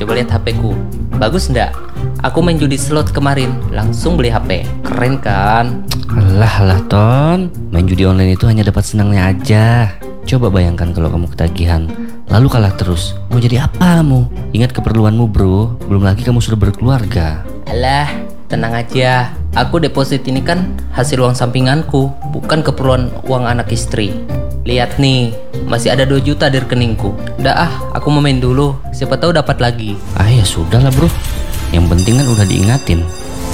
coba lihat HP ku. Bagus ndak? Aku main judi slot kemarin, langsung beli HP. Keren kan? Alah Ton, main judi online itu hanya dapat senangnya aja. Coba bayangkan kalau kamu ketagihan, lalu kalah terus. Mau jadi apa kamu? Ingat keperluanmu bro, belum lagi kamu sudah berkeluarga. Alah, tenang aja. Aku deposit ini kan hasil uang sampinganku, bukan keperluan uang anak istri. Lihat nih, masih ada 2 juta di rekeningku. Udah aku mau main dulu, siapa tahu dapat lagi. Ya sudahlah bro, yang penting kan udah diingatin.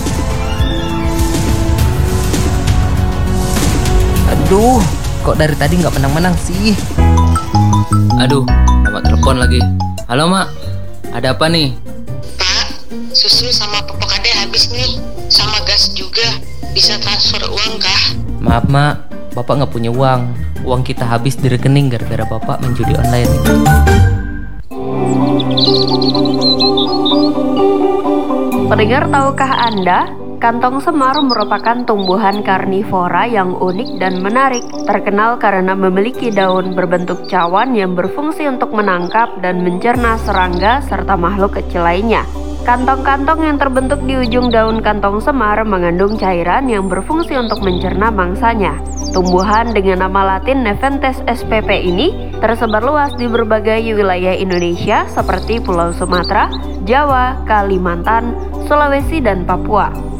Aduh, kok dari tadi nggak menang-menang sih? Aduh, dapat telepon lagi. Halo mak, ada apa nih? Pak, susu sama popok ade habis nih, sama gas juga. Bisa transfer uang kah? Maaf mak, bapak nggak punya uang. Uang kita habis di rekening gara-gara bapak main judi online. Pendengar, tahukah Anda, kantong semar merupakan tumbuhan karnivora yang unik dan menarik, terkenal karena memiliki daun berbentuk cawan yang berfungsi untuk menangkap dan mencerna serangga serta makhluk kecil lainnya. Kantong-kantong yang terbentuk di ujung daun kantong semar mengandung cairan yang berfungsi untuk mencerna mangsanya. Tumbuhan dengan nama latin Nepenthes spp ini tersebar luas di berbagai wilayah Indonesia seperti Pulau Sumatera, Jawa, Kalimantan, Sulawesi, dan Papua.